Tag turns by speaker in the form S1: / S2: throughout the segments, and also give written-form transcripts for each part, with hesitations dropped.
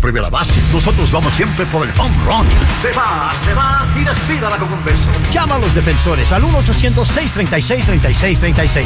S1: primera base. Nosotros vamos siempre por el home run. Se va y despídala con un beso.
S2: Llama a los defensores al 1-800-636-3636.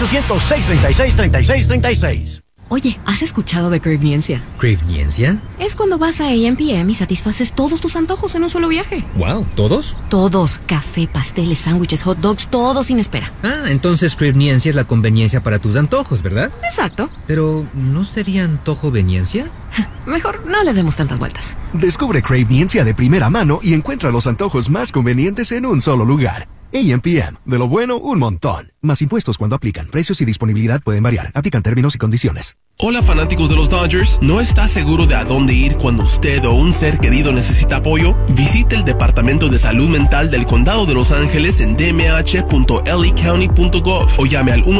S2: 1-800-636-3636.
S3: Oye, ¿has escuchado de Cravniencia?
S4: ¿Cravniencia?
S3: Es cuando vas a A&PM y satisfaces todos tus antojos en un solo viaje.
S4: Wow, ¿todos?
S3: Todos. Café, pasteles, sándwiches, hot dogs, todo sin espera.
S4: Ah, entonces Cravniencia es la conveniencia para tus antojos, ¿verdad?
S3: Exacto.
S4: Pero, ¿no sería antojoveniencia?
S3: Mejor no le demos tantas vueltas.
S5: Descubre Cravniencia de primera mano y encuentra los antojos más convenientes en un solo lugar. A&PM, de lo bueno, un montón. Más impuestos cuando aplican. Precios y disponibilidad pueden variar. Aplican términos y condiciones.
S6: Hola fanáticos de los Dodgers, ¿no está seguro de a dónde ir cuando usted o un ser querido necesita apoyo? Visite el Departamento de Salud Mental del Condado de Los Ángeles en dmh.lacounty.gov o llame al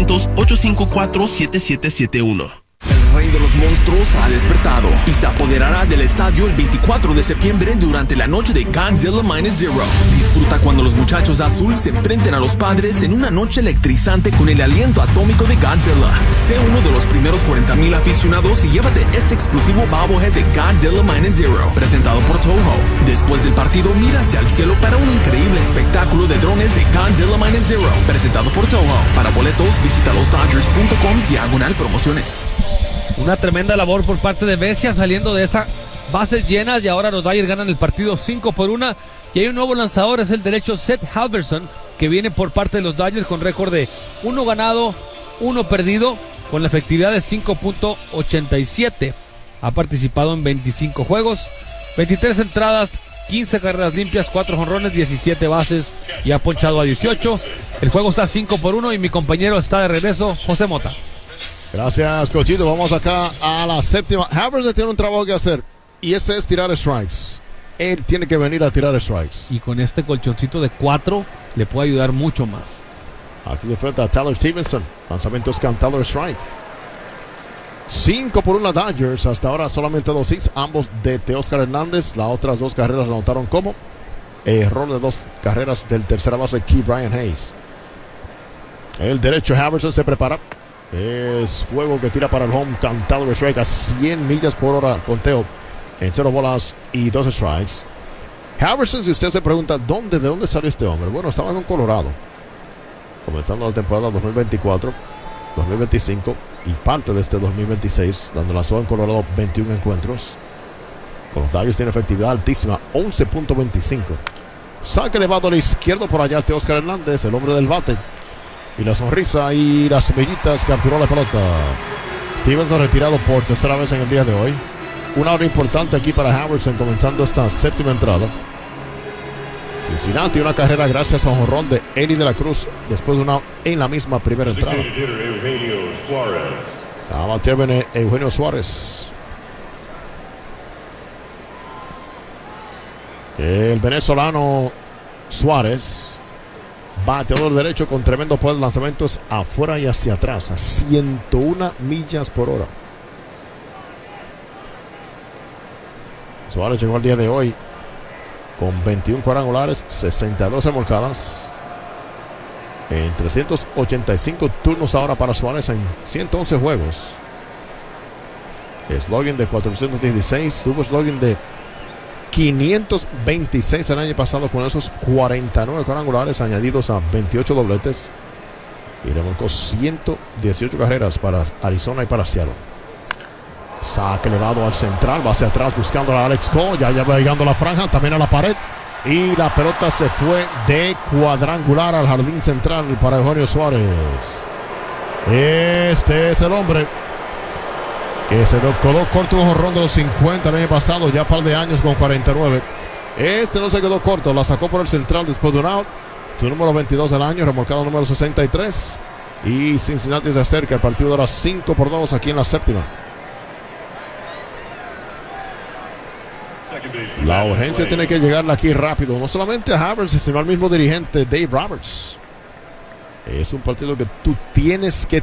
S6: 1-800-854-7771.
S7: El rey de los monstruos ha despertado y se apoderará del estadio el 24 de septiembre durante la noche de Godzilla Minus Zero. Disfruta cuando los muchachos azul se enfrenten a los padres en una noche electrizante con el aliento atómico de Godzilla. Sé uno de los primeros 40,000 aficionados y llévate este exclusivo bobblehead de Godzilla Minus Zero, presentado por Toho. Después del partido, mira hacia el cielo para un increíble espectáculo de drones de Godzilla Minus Zero, presentado por Toho. Para boletos, visita losdodgers.com/promociones.
S8: Una tremenda labor por parte de Vesia saliendo de esa bases llenas y ahora los Dodgers ganan el partido 5-1 y hay un nuevo lanzador, es el derecho Seth Halverson, que viene por parte de los Dodgers con récord de 1 ganado, 1 perdido, con la efectividad de 5.87. Ha participado en 25 juegos, 23 entradas, 15 carreras limpias, 4 jonrones, 17 bases y ha ponchado a 18. El juego está 5-1 y mi compañero está de regreso, José Mota.
S9: Gracias, Cochito. Vamos acá a la séptima. Havertz tiene un trabajo que hacer y ese es tirar strikes. Él tiene que venir a tirar strikes.
S8: Y con este colchoncito de 4 le puede ayudar mucho más.
S9: Aquí se enfrenta a Tyler Stevenson. Lanzamientos con Tyler strike. 5-1 Dodgers. Hasta ahora solamente 2 hits. Ambos de Teóscar Hernández. Las otras 2 carreras lo anotaron como error de 2 carreras del tercera base Key Brian Hayes. El derecho Havertz se prepara. Es fuego que tira para el home con Tyler strike a 100 millas por hora. Conteo en 0 bolas y 2 strikes. Havertz, si usted se pregunta de dónde salió este hombre, bueno, estaba en Colorado comenzando la temporada 2024, 2025 y parte de este 2026, donde lanzó en Colorado 21 encuentros. Con los Dodgers tiene efectividad altísima, 11.25. Saque elevado a la izquierda por allá Teóscar Hernández, el hombre del bate. Y la sonrisa y las semillitas, capturó la pelota. Stevenson retirado por tercera vez en el día de hoy. Una hora importante aquí para Havertz comenzando esta séptima entrada. Cincinnati, una carrera gracias a un jonrón de Eli de la Cruz después de una en la misma primera entrada. A batear viene Eugenio Suárez. El venezolano Suárez, bateador derecho con tremendo poder de lanzamientos afuera y hacia atrás a 101 millas por hora. Suárez llegó al día de hoy con 21 cuadrangulares, 62 remolcadas en 385 turnos ahora para Suárez en 111 juegos. Slogan de 416, tuvo slogan de 526 el año pasado con esos 49 cuadrangulares añadidos a 28 dobletes y remolcó 118 carreras para Arizona y para Seattle. Saque elevado al central, va hacia atrás buscando a Alex Cole, ya va llegando a la franja, también a la pared y la pelota se fue de cuadrangular al jardín central para Eugenio Suárez. Este es el hombre que se quedó corto un jonrón de los 50 el año pasado, ya un par de años con 49. Este no se quedó corto, la sacó por el central después de un out. Su número 22 del año, remolcado número 63. Y Cincinnati se acerca, el partido de las 5-2 aquí en la séptima. La urgencia tiene que llegarle aquí rápido, no solamente a Havertz, sino al mismo dirigente Dave Roberts. Es un partido que tú tienes que